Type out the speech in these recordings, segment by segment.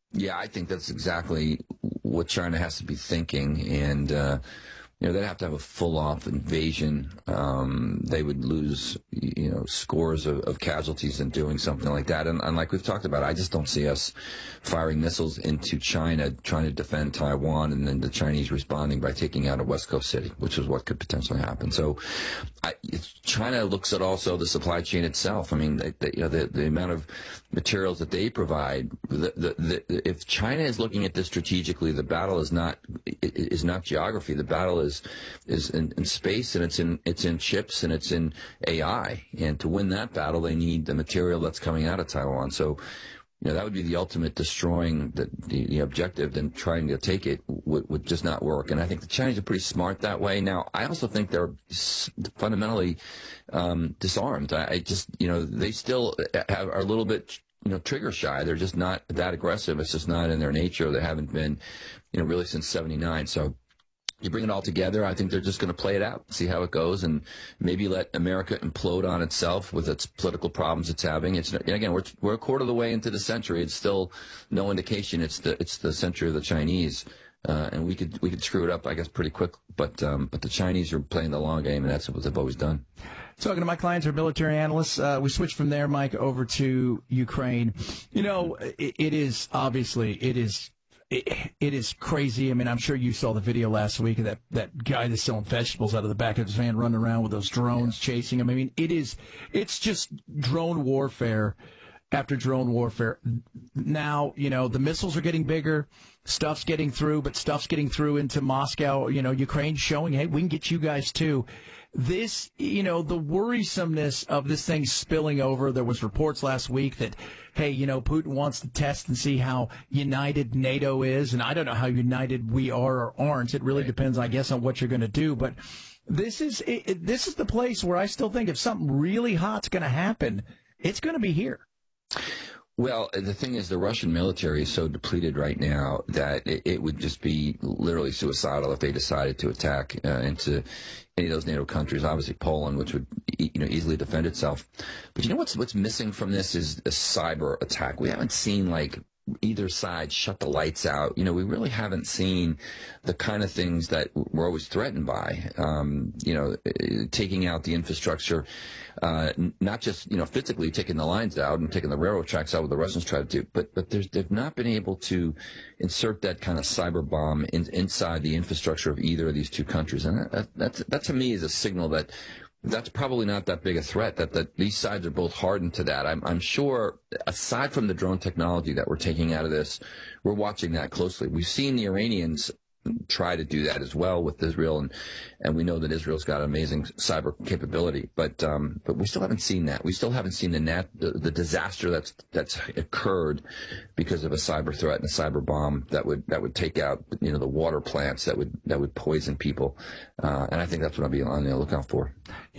Yeah, I think that's exactly what China has to be thinking, and they'd have to have a full-off invasion. They would lose, scores of casualties in doing something like that. And like we've talked about, I just don't see us firing missiles into China, trying to defend Taiwan, and then the Chinese responding by taking out a West Coast city, which is what could potentially happen. So, China looks at also the supply chain itself. I mean, the amount of materials that they provide. If China is looking at this strategically, the battle is not geography. The battle is in space, and it's in chips, and it's in AI. And to win that battle, they need the material that's coming out of Taiwan. So, that would be the ultimate destroying the objective. Then trying to take it would just not work. And I think the Chinese are pretty smart that way. Now, I also think they're fundamentally disarmed. I just, they still are a little bit, trigger shy. They're just not that aggressive. It's just not in their nature. They haven't been, really since '79. So you bring it all together, I think they're just going to play it out, see how it goes, and maybe let America implode on itself with its political problems it's having. Again, we're a quarter of the way into the century. It's still no indication it's the century of the Chinese, and we could screw it up, I guess, pretty quick. But the Chinese are playing the long game, and that's what they've always done. Talking to my clients are military analysts. We switch from there, Mike, over to Ukraine. It is crazy. I mean, I'm sure you saw the video last week of that guy that's selling vegetables out of the back of his van running around with those drones chasing him. I mean, it's just drone warfare after drone warfare. Now, the missiles are getting bigger, stuff's getting through, but stuff's getting through into Moscow. Ukraine's showing, hey, we can get you guys too. This, the worrisomeness of this thing spilling over. There was reports last week that, hey, Putin wants to test and see how united NATO is. And I don't know how united we are or aren't. It really depends, I guess, on what you're going to do. But this is the place where I still think if something really hot's going to happen, it's going to be here. Well, the thing is, the Russian military is so depleted right now that it would just be literally suicidal if they decided to attack into any of those NATO countries. Obviously, Poland, which would easily defend itself. But what's missing from this is a cyber attack. We haven't seen either side shut the lights out. We really haven't seen the kind of things that we're always threatened by. Taking out the infrastructure, not just physically taking the lines out and taking the railroad tracks out, what the Russians try to do, but they've not been able to insert that kind of cyber bomb inside the infrastructure of either of these two countries, and that to me is a signal that that's probably not that big a threat, that these sides are both hardened to that. I'm sure, aside from the drone technology that we're taking out of this, we're watching that closely. We've seen the Iranians try to do that as well with Israel, and we know that Israel's got amazing cyber capability, but we still haven't seen that. We still haven't seen the disaster that's occurred because of a cyber threat and a cyber bomb that would take out the water plants that would poison people, and I think that's what I'll be on the lookout for.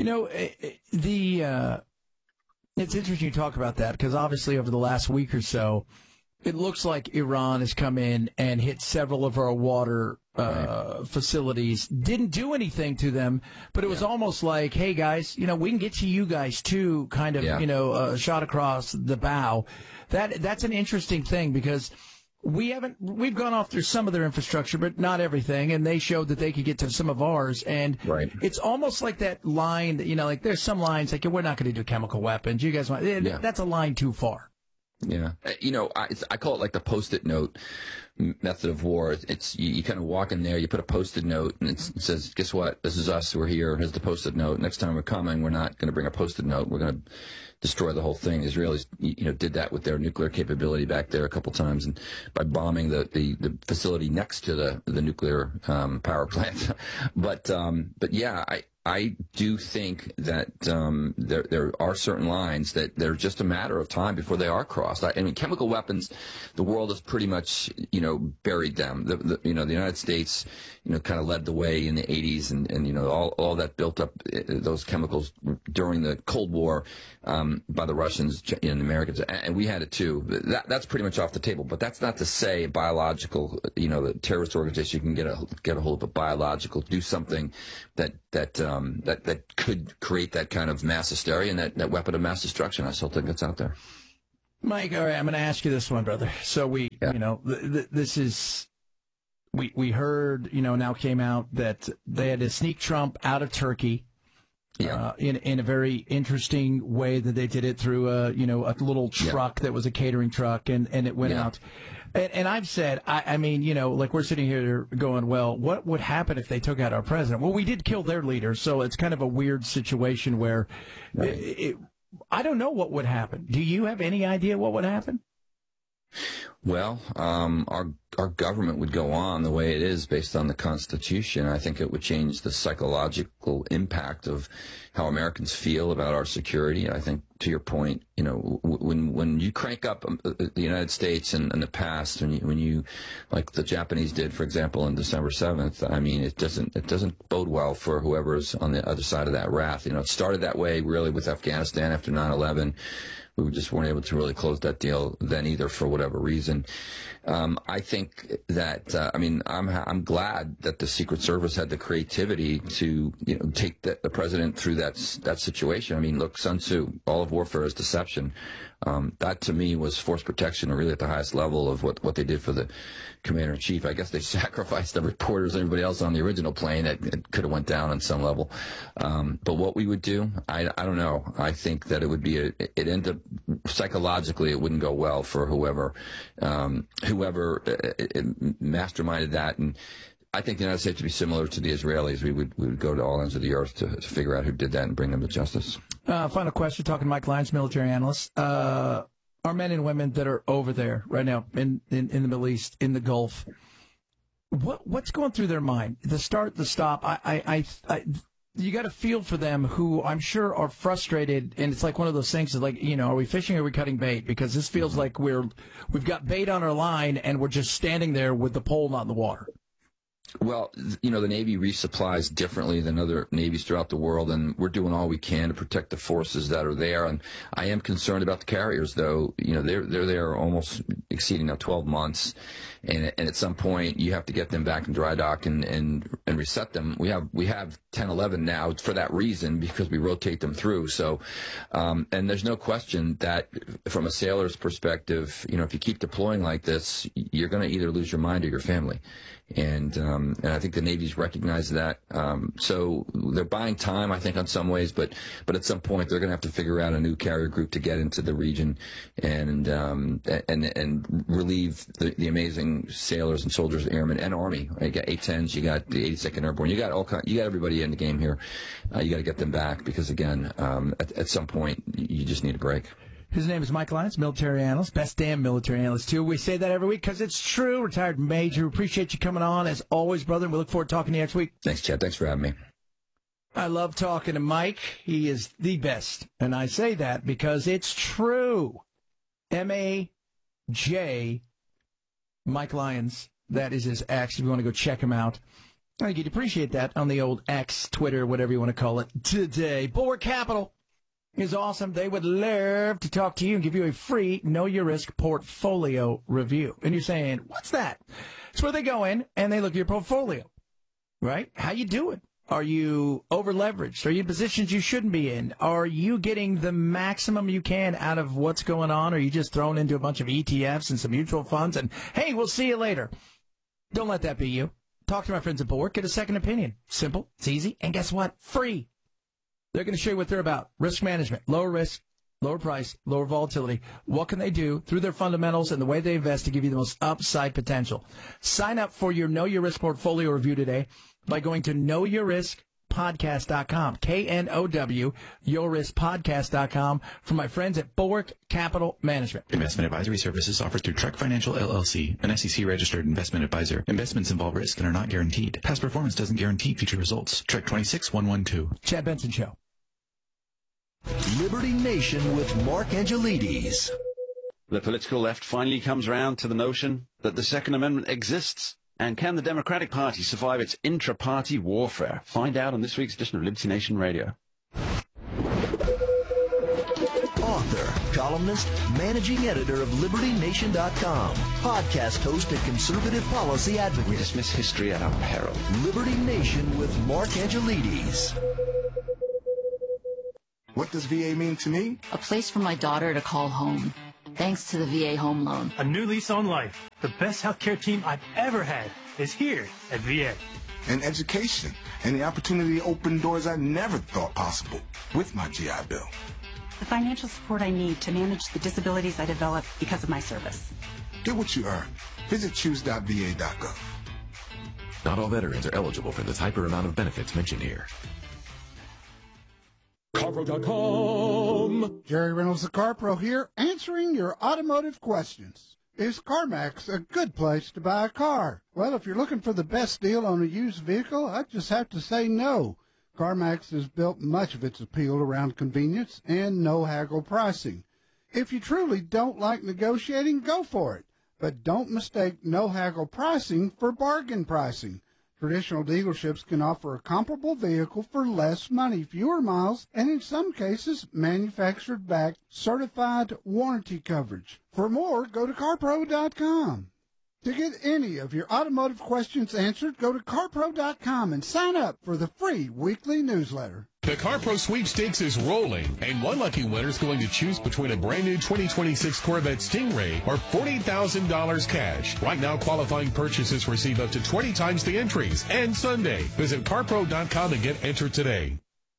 It's interesting you talk about that because obviously over the last week or so, it looks like Iran has come in and hit several of our water facilities. Didn't do anything to them, but it was almost like, hey, guys, we can get to you guys too, kind of, shot across the bow. That's an interesting thing because we've gone off through some of their infrastructure, but not everything, and they showed that they could get to some of ours. And it's almost like that line that, there's some lines like, we're not going to do chemical weapons. You guys want, that's a line too far. Yeah. I call it like the Post-it note method of war. It's you kind of walk in there, you put a Post-it note, and it says, guess what? This is us. We're here. Here's the Post-it note. Next time we're coming, we're not going to bring a Post-it note. We're going to destroy the whole thing. The Israelis, did that with their nuclear capability back there a couple times, and by bombing the facility next to the nuclear power plant. But yeah, I do think that there are certain lines that they're just a matter of time before they are crossed. I mean, chemical weapons, the world has pretty much buried them. The United States kind of led the way in the 80s, and all that built up those chemicals during the Cold War by the Russians and the Americans, and we had it too. That's pretty much off the table. But that's not to say biological, the terrorist organization can get a hold of a biological, do something that could create that kind of mass hysteria and that weapon of mass destruction. I still think it's out there. Mike, all right, I'm going to ask you this one, brother. So this is, we heard, now came out that they had to sneak Trump out of Turkey. Yeah. In a very interesting way that they did it through a little truck that was a catering truck, and it went out. And I've said, I mean, like we're sitting here going, well, what would happen if they took out our president? Well, we did kill their leader, so it's kind of a weird situation where I don't know what would happen. Do you have any idea what would happen? Well, our government would go on the way it is based on the Constitution. I think it would change the psychological impact of how Americans feel about our security. I think, to your point, when you crank up the United States in the past, when you like the Japanese did, for example, on December 7th, I mean, it doesn't bode well for whoever's on the other side of that wrath. It started that way really with Afghanistan after 9/11. We just weren't able to really close that deal then either, for whatever reason. I think that I'm glad that the Secret Service had the creativity to take the president through that situation. I mean, look, Sun Tzu, all of warfare is deception. That to me was force protection, really at the highest level of what they did for the commander in chief. I guess they sacrificed the reporters and everybody else on the original plane. It could have went down on some level. But what we would do, I don't know. I think that it would be it ended up psychologically it wouldn't go well for whoever masterminded that. And I think the United States would be similar to the Israelis. We would go to all ends of the earth to figure out who did that and bring them to justice. Final question, talking to Mike Lyons, military analyst. Our men and women that are over there right now in the Middle East, in the Gulf, what's going through their mind? The start, the stop. You got to feel for them, who I'm sure are frustrated, and it's like one of those things that, like, are we fishing or are we cutting bait? Because this feels like we've got bait on our line and we're just standing there with the pole not in the water. Well, the Navy resupplies differently than other navies throughout the world, and we're doing all we can to protect the forces that are there. And I am concerned about the carriers, though. They're there almost exceeding now 12 months, and at some point you have to get them back in dry dock and reset them. We have 10, 11 now for that reason, because we rotate them through. So, and there's no question that from a sailor's perspective, if you keep deploying like this, you're going to either lose your mind or your family. And I think the Navy's recognized that. So they're buying time, I think, on some ways, but at some point they're going to have to figure out a new carrier group to get into the region and relieve the amazing sailors and soldiers, airmen, and Army. You got A-10s, you got the 82nd Airborne, you got everybody in the game here. You got to get them back because, again, at some point you just need a break. His name is Mike Lyons, military analyst, best damn military analyst, too. We say that every week because it's true. Retired major. Appreciate you coming on, as always, brother, and we look forward to talking to you next week. Thanks, Chad. Thanks for having me. I love talking to Mike. He is the best, and I say that because it's true. M-A-J, Mike Lyons. That is his X, if you want to go check him out. I think you'd appreciate that on the old X, Twitter, whatever you want to call it, today. Bulwark Capital is awesome. They would love to talk to you and give you a free Know Your Risk portfolio review. And you're saying, what's that? It's where they go in and they look at your portfolio, right? How you doing? Are you over leveraged? Are you in positions you shouldn't be in? Are you getting the maximum you can out of what's going on? Or are you just thrown into a bunch of ETFs and some mutual funds and, hey, we'll see you later? Don't let that be you. Talk to my friends at Bulwark. Get a second opinion. Simple. It's easy. And guess what? Free. They're going to show you what they're about. Risk management, lower risk, lower price, lower volatility. What can they do through their fundamentals and the way they invest to give you the most upside potential? Sign up for your Know Your Risk portfolio review today by going to knowyourriskpodcast.com, K-N-O-W, yourriskpodcast.com, from my friends at Bulwark Capital Management. Investment advisory services offered through Trek Financial LLC, an SEC-registered investment advisor. Investments involve risk and are not guaranteed. Past performance doesn't guarantee future results. Trek 26112. Chad Benson Show. Liberty Nation with Mark Angelides. The political left finally comes around to the notion that the Second Amendment exists. And can the Democratic Party survive its intra-party warfare? Find out on this week's edition of Liberty Nation Radio. Author, columnist, managing editor of LibertyNation.com, podcast host and conservative policy advocate. We dismiss history at our peril. Liberty Nation with Mark Angelides. What does VA mean to me? A place for my daughter to call home. thanks to the VA home loan. A new lease on life. The best healthcare team I've ever had is here at VA. And education, and the opportunity to open doors I never thought possible with my GI Bill. The financial support I need to manage the disabilities I developed because of my service. Get what you earn. Visit choose.va.gov. Not all veterans are eligible for the type or amount of benefits mentioned here. CarPro.com. Jerry Reynolds, the CarPro here, answering your automotive questions. Is CarMax a good place to buy a car? Well, if you're looking for the best deal on a used vehicle, I just have to say no. CarMax has built much of its appeal around convenience and no haggle pricing. If you truly don't like negotiating, go for it. But don't mistake no haggle pricing for bargain pricing. Traditional dealerships can offer a comparable vehicle for less money, fewer miles, and in some cases, manufactured-back, certified warranty coverage. For more, go to CarPro.com. To get any of your automotive questions answered, go to CarPro.com and sign up for the free weekly newsletter. The CarPro sweepstakes is rolling, and one lucky winner is going to choose between a brand new 2026 Corvette Stingray or $40,000 cash. Right now, qualifying purchases receive up to 20 times the entries. And Sunday, visit CarPro.com and get entered today.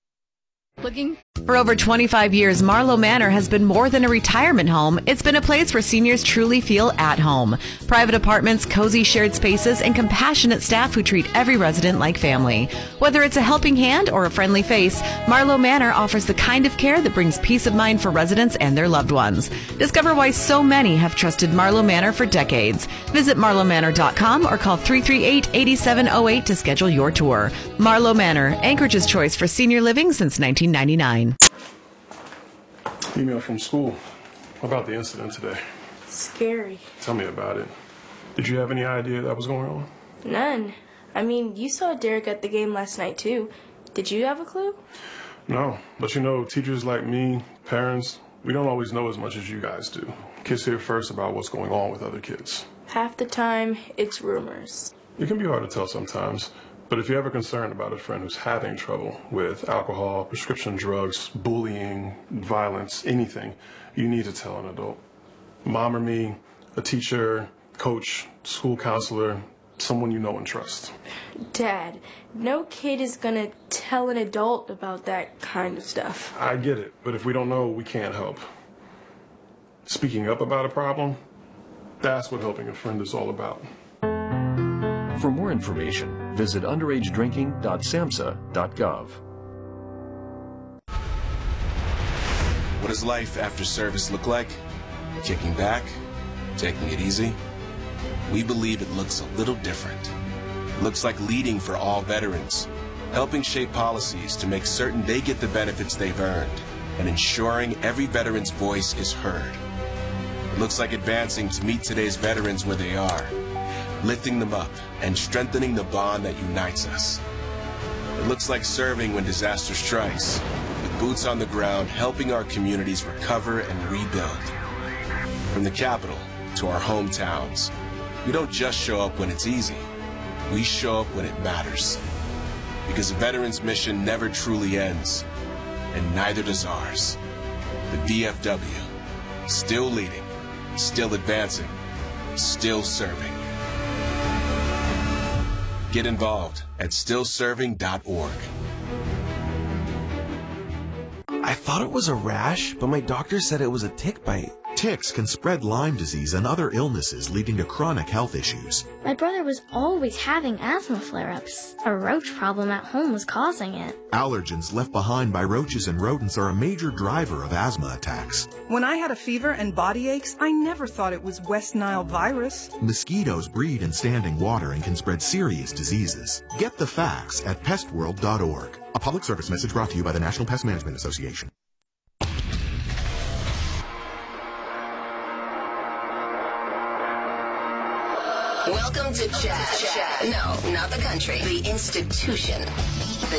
For over 25 years, Marlowe Manor has been more than a retirement home. It's been a place where seniors truly feel at home. Private apartments, cozy shared spaces, and compassionate staff who treat every resident like family. Whether it's a helping hand or a friendly face, Marlowe Manor offers the kind of care that brings peace of mind for residents and their loved ones. Discover why so many have trusted Marlowe Manor for decades. Visit marlowemanor.com or call 338-8708 to schedule your tour. Marlowe Manor, Anchorage's choice for senior living since 1999. Email from school about the incident today. Scary. Tell me about it. Did you have any idea that was going on? None. I mean, you saw Derek at the game last night too. Did you have a clue? No, but you know, teachers like me, parents, we don't always know as much as you guys do. Kids hear first about what's going on with other kids. Half the time, it's rumors. It can be hard to tell sometimes. But if you're ever concerned about a friend who's having trouble with alcohol, prescription drugs, bullying, violence, anything, you need to tell an adult. Mom or me, a teacher, coach, school counselor, someone you know and trust. Dad, no kid is gonna tell an adult about that kind of stuff. I get it, but if we don't know, we can't help. Speaking up about a problem, that's what helping a friend is all about. For more information, visit underagedrinking.samhsa.gov. What does life after service look like? Kicking back? Taking it easy? We believe it looks a little different. It looks like leading for all veterans, helping shape policies to make certain they get the benefits they've earned, and ensuring every veteran's voice is heard. It looks like advancing to meet today's veterans where they are, lifting them up and strengthening the bond that unites us. It looks like serving when disaster strikes, with boots on the ground helping our communities recover and rebuild. From the Capitol to our hometowns, we don't just show up when it's easy, we show up when it matters. Because a veteran's mission never truly ends, and neither does ours. The VFW, still leading, still advancing, still serving. Get involved at stillserving.org. I thought it was a rash, but my doctor said it was a tick bite. Ticks can spread Lyme disease and other illnesses, leading to chronic health issues. My brother was always having asthma flare-ups. A roach problem at home was causing it. Allergens left behind by roaches and rodents are a major driver of asthma attacks. When I had a fever and body aches, I never thought it was West Nile virus. Mosquitoes breed in standing water and can spread serious diseases. Get the facts at pestworld.org. A public service message brought to you by the National Pest Management Association. Welcome to Chat. No, not the country. The institution.